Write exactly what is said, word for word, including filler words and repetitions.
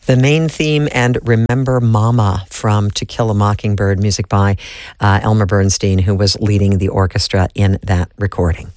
The main theme and Remember Mama from To Kill a Mockingbird, music by uh, Elmer Bernstein, who was leading the orchestra in that recording.